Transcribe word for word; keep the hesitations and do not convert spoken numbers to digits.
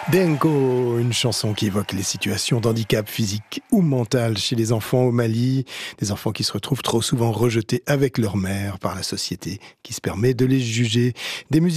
Denko, une chanson qui évoque les situations d'handicap physique ou mental chez les enfants au Mali, des enfants qui se retrouvent trop souvent rejetés avec leur mère par la société qui se permet de les juger. Des musiques